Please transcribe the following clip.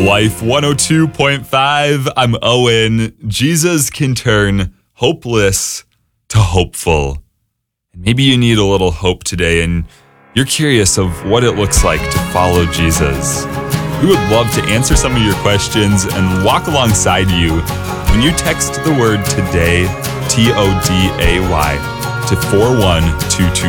Life 102.5. I'm Owen. Jesus can turn hopeless to hopeful. And maybe you need a little hope today and you're curious of what it looks like to follow Jesus. We would love to answer some of your questions and walk alongside you when you text the word TODAY, TODAY, to 41224.